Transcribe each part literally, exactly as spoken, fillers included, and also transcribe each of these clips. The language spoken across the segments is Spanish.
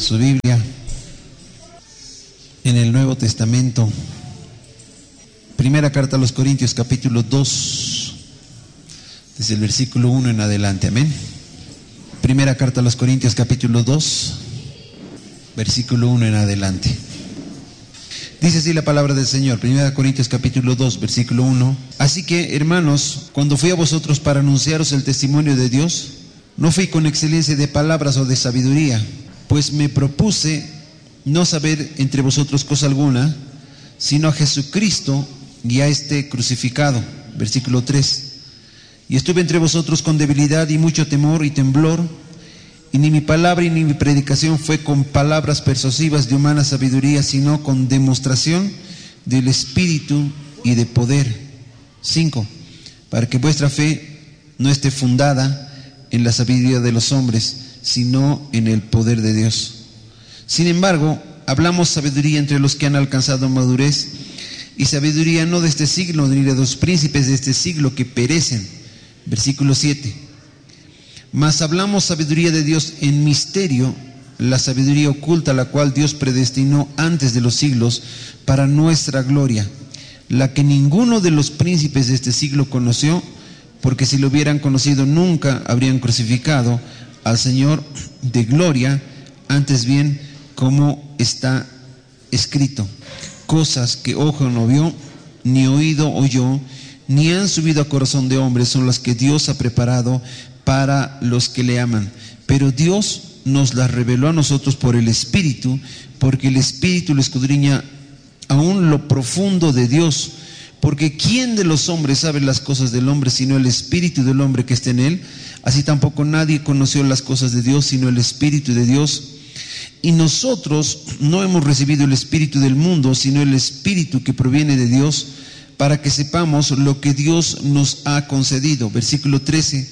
su Biblia en el Nuevo Testamento. Primera carta a los Corintios, capítulo dos, desde el versículo uno en adelante. Amén. Primera carta a los Corintios, capítulo dos, versículo uno en adelante. Dice así la palabra del Señor. Primera Corintios, capítulo dos, versículo uno. Así que, hermanos, cuando fui a vosotros para anunciaros el testimonio de Dios, no fui con excelencia de palabras o de sabiduría, pues me propuse no saber entre vosotros cosa alguna, sino a Jesucristo y a este crucificado. Versículo tres. Y estuve entre vosotros con debilidad y mucho temor y temblor, y ni mi palabra y ni mi predicación fue con palabras persuasivas de humana sabiduría, sino con demostración del Espíritu y de poder. Cinco. Para que vuestra fe no esté fundada en la sabiduría de los hombres, sino en el poder de Dios. Sin embargo, hablamos sabiduría entre los que han alcanzado madurez, y sabiduría no de este siglo, ni de los príncipes de este siglo que perecen. Versículo siete. Mas hablamos sabiduría de Dios en misterio, la sabiduría oculta, la cual Dios predestinó antes de los siglos para nuestra gloria, la que ninguno de los príncipes de este siglo conoció, porque si lo hubieran conocido nunca habrían crucificado al Señor de gloria. Antes bien, como está escrito, cosas que ojo no vio, ni oído oyó, ni han subido a corazón de hombre, son las que Dios ha preparado para los que le aman. Pero Dios nos las reveló a nosotros por el Espíritu, porque el Espíritu lo escudriña aún lo profundo de Dios. Porque ¿quién de los hombres sabe las cosas del hombre sino el Espíritu del hombre que está en él? Así tampoco nadie conoció las cosas de Dios sino el Espíritu de Dios. Y nosotros no hemos recibido el Espíritu del mundo, sino el Espíritu que proviene de Dios, para que sepamos lo que Dios nos ha concedido. Versículo trece.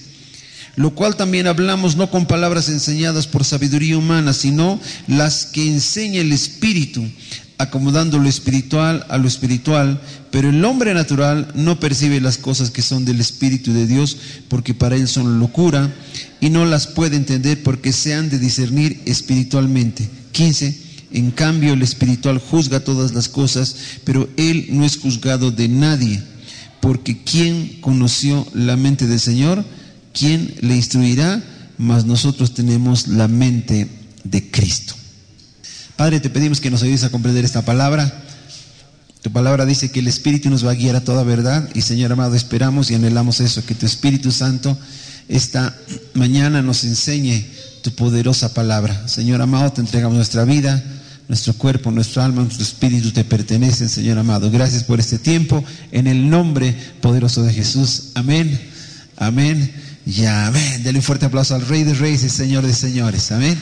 Lo cual también hablamos no con palabras enseñadas por sabiduría humana, sino las que enseña el Espíritu, acomodando lo espiritual a lo espiritual. Pero el hombre natural no percibe las cosas que son del Espíritu de Dios, porque para él son locura, y no las puede entender porque se han de discernir espiritualmente. quince. En cambio el espiritual juzga todas las cosas, pero él no es juzgado de nadie, porque ¿quién conoció la mente del Señor? ¿Quién le instruirá? Mas nosotros tenemos la mente de Cristo. Padre, te pedimos que nos ayudes a comprender esta palabra. Tu palabra dice que el Espíritu nos va a guiar a toda verdad, y Señor amado, esperamos y anhelamos eso, que tu Espíritu Santo esta mañana nos enseñe tu poderosa palabra. Señor amado, te entregamos nuestra vida, nuestro cuerpo, nuestro alma, nuestro espíritu te pertenecen, Señor amado. Gracias por este tiempo, en el nombre poderoso de Jesús. Amén, amén y amén. Dale un fuerte aplauso al Rey de Reyes y Señor de Señores. Amén.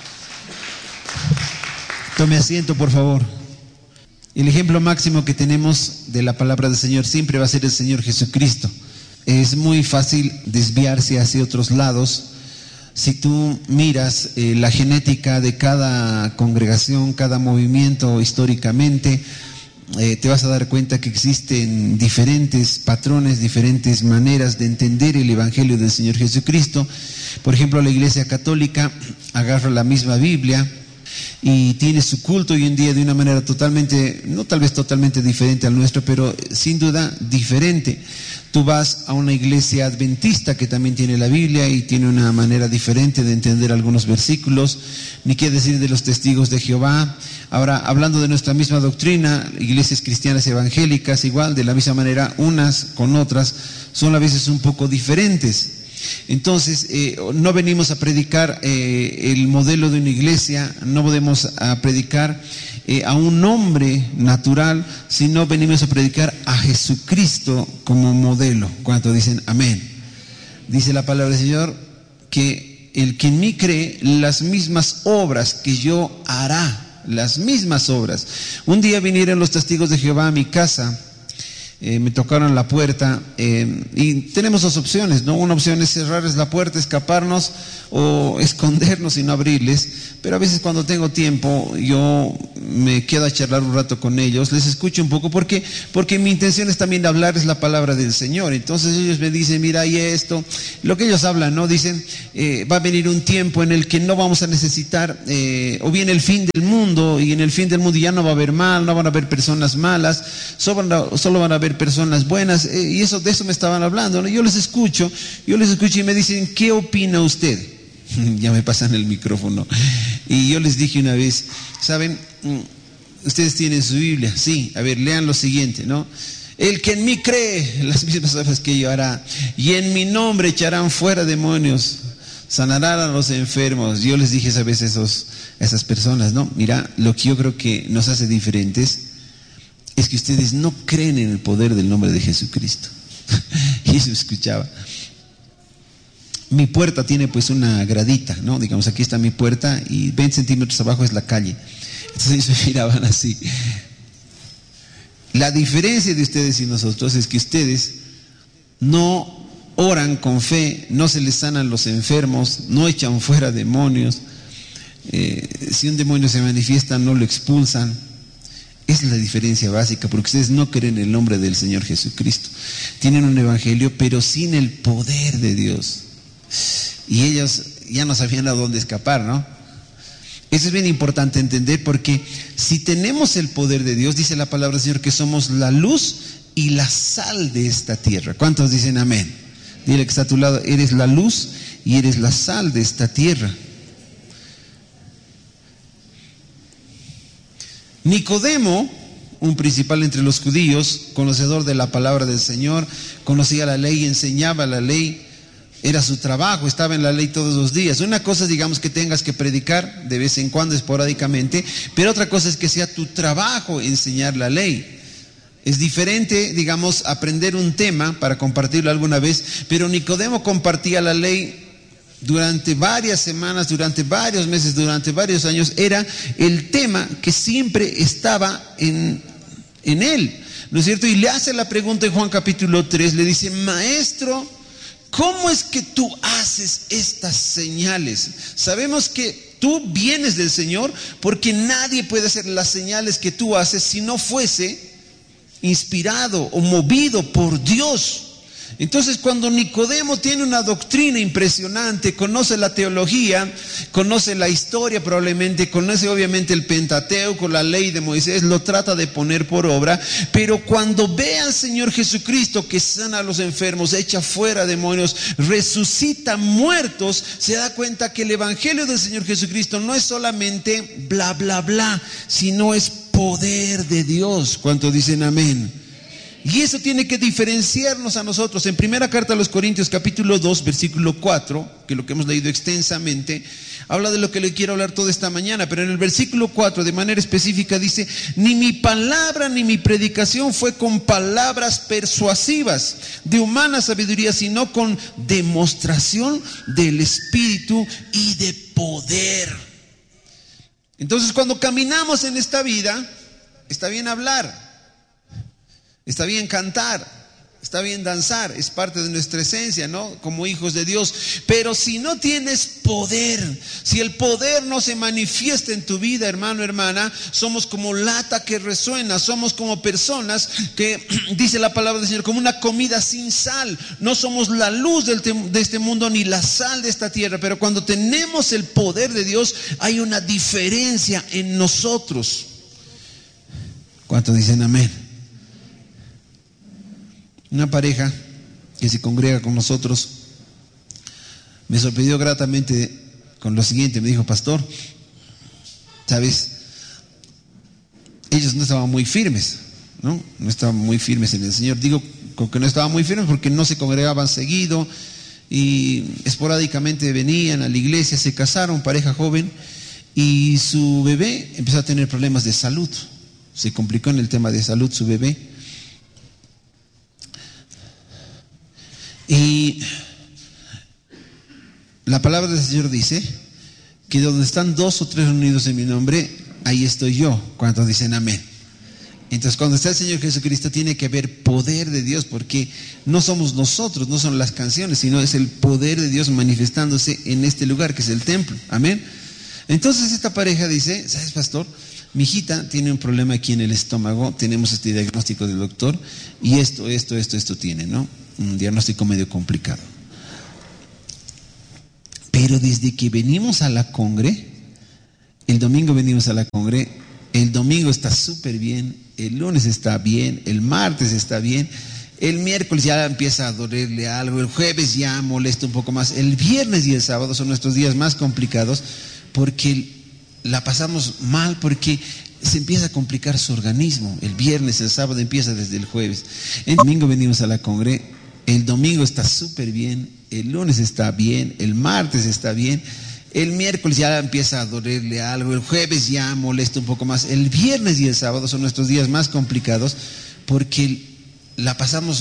Tome asiento, por favor. El ejemplo máximo que tenemos de la palabra del Señor siempre va a ser el Señor Jesucristo. Es muy fácil desviarse hacia otros lados. Si tú miras eh, la genética de cada congregación, cada movimiento históricamente, eh, te vas a dar cuenta que existen diferentes patrones, diferentes maneras de entender el Evangelio del Señor Jesucristo. Por ejemplo, la Iglesia Católica agarra la misma Biblia y tiene su culto hoy en día de una manera totalmente, no tal vez totalmente diferente al nuestro, pero sin duda diferente. Tú vas a una iglesia adventista que también tiene la Biblia y tiene una manera diferente de entender algunos versículos, ni qué decir de los testigos de Jehová. Ahora, hablando de nuestra misma doctrina, iglesias cristianas evangélicas, igual, de la misma manera, unas con otras, son a veces un poco diferentes. Entonces, eh, no venimos a predicar eh, el modelo de una iglesia, no podemos a predicar eh, a un hombre natural, sino venimos a predicar a Jesucristo como modelo. ¿Cuántos dicen amén? Dice la palabra del Señor que el que en mí cree, las mismas obras que yo hará, las mismas obras. Un día vinieron los testigos de Jehová a mi casa eh, me tocaron la puerta eh, y tenemos dos opciones, ¿no? Una opción es cerrarles la puerta, escaparnos o escondernos y no abrirles, pero a veces cuando tengo tiempo yo me quedo a charlar un rato con ellos, les escucho un poco porque, porque mi intención es también hablarles la palabra del Señor. Entonces ellos me dicen, mira, y esto, lo que ellos hablan, ¿no? Dicen, eh, va a venir un tiempo en el que no vamos a necesitar, eh, o viene el fin del mundo, y en el fin del mundo ya no va a haber mal, no van a haber personas malas, solo van a, solo van a haber personas buenas, eh, y eso, de eso me estaban hablando, ¿no? Yo les escucho, yo les escucho y me dicen, ¿qué opina usted? Ya me pasan el micrófono. Y yo les dije una vez, ¿saben? Ustedes tienen su Biblia, sí, a ver, lean lo siguiente, ¿no? El que en mí cree, las mismas cosas que yo hará, y en mi nombre echarán fuera demonios, sanarán a los enfermos. Yo les dije esa vez a, esos, a esas personas, ¿no? Mira, lo que yo creo que nos hace diferentes es que ustedes no creen en el poder del nombre de Jesucristo. Y eso escuchaba. Mi puerta tiene pues una gradita, ¿no? Digamos, aquí está mi puerta y veinte centímetros abajo es la calle. Entonces ellos me miraban así. La diferencia de ustedes y nosotros es que ustedes no oran con fe, no se les sanan los enfermos, no echan fuera demonios. Eh, si un demonio se manifiesta, no lo expulsan. Esa es la diferencia básica, porque ustedes no creen en el nombre del Señor Jesucristo. Tienen un evangelio, pero sin el poder de Dios. Y ellos ya no sabían a dónde escapar, ¿no? Eso es bien importante entender, porque si tenemos el poder de Dios, dice la palabra del Señor que somos la luz y la sal de esta tierra. ¿Cuántos dicen amén? Dile que está a tu lado, eres la luz y eres la sal de esta tierra. Nicodemo, un principal entre los judíos, conocedor de la palabra del Señor, conocía la ley, enseñaba la ley. Era su trabajo, estaba en la ley todos los días. Una cosa es, digamos, que tengas que predicar de vez en cuando, esporádicamente, pero otra cosa es que sea tu trabajo enseñar la ley. Es diferente, digamos, aprender un tema para compartirlo alguna vez, pero Nicodemo compartía la ley durante varias semanas, durante varios meses, durante varios años. Era el tema que siempre estaba en, en él, ¿no es cierto? Y le hace la pregunta en Juan capítulo tres, le dice, maestro, ¿cómo es que tú haces estas señales? Sabemos que tú vienes del Señor, porque nadie puede hacer las señales que tú haces si no fuese inspirado o movido por Dios. Entonces, cuando Nicodemo tiene una doctrina impresionante, conoce la teología, conoce la historia probablemente, conoce obviamente el Pentateuco, la ley de Moisés, lo trata de poner por obra, pero cuando ve al Señor Jesucristo que sana a los enfermos, echa fuera demonios, resucita muertos, se da cuenta que el evangelio del Señor Jesucristo no es solamente bla bla bla, sino es poder de Dios. ¿Cuántos dicen amén? Y eso tiene que diferenciarnos a nosotros. En primera carta a los Corintios capítulo dos versículo cuatro, que es lo que hemos leído extensamente, habla de lo que le quiero hablar toda esta mañana, pero en el versículo cuatro de manera específica dice, ni mi palabra ni mi predicación fue con palabras persuasivas de humana sabiduría, sino con demostración del Espíritu y de poder. Entonces, cuando caminamos en esta vida, está bien hablar, está bien cantar, está bien danzar, es parte de nuestra esencia, ¿no? Como hijos de Dios. Pero si no tienes poder, si el poder no se manifiesta en tu vida, hermano, hermana, somos como lata que resuena, somos como personas que, dice la palabra del Señor, como una comida sin sal. No somos la luz del te- de este mundo ni la sal de esta tierra, pero cuando tenemos el poder de Dios, hay una diferencia en nosotros. ¿Cuántos dicen amén? Una pareja que se congrega con nosotros me sorprendió gratamente con lo siguiente. Me dijo, pastor, ¿sabes? Ellos no estaban muy firmes, ¿no? No estaban muy firmes en el Señor. Digo con que no estaban muy firmes porque no se congregaban seguido y esporádicamente venían a la iglesia, se casaron, pareja joven, y su bebé empezó a tener problemas de salud. Se complicó en el tema de salud su bebé. Y la palabra del Señor dice que donde están dos o tres reunidos en mi nombre, ahí estoy yo. ¿Cuántos dicen amén? Entonces, cuando está el Señor Jesucristo, tiene que haber poder de Dios, porque no somos nosotros, no son las canciones, sino es el poder de Dios manifestándose en este lugar, que es el templo. Amén. Entonces, esta pareja dice: ¿sabes, pastor? Mi hijita tiene un problema aquí en el estómago, tenemos este diagnóstico del doctor, y esto, esto, esto, esto tiene, ¿no? Un diagnóstico medio complicado. Pero desde que venimos a la congre, el domingo venimos a la congre, el domingo está súper bien, el lunes está bien, el martes está bien, el miércoles ya empieza a dolerle algo, el jueves ya molesta un poco más, el viernes y el sábado son nuestros días más complicados porque la pasamos mal, porque se empieza a complicar su organismo. El viernes, el sábado empieza desde el jueves. El domingo venimos a la congre, el domingo está súper bien, el lunes está bien, el martes está bien, el miércoles ya empieza a dolerle algo, el jueves ya molesta un poco más, el viernes y el sábado son nuestros días más complicados porque la pasamos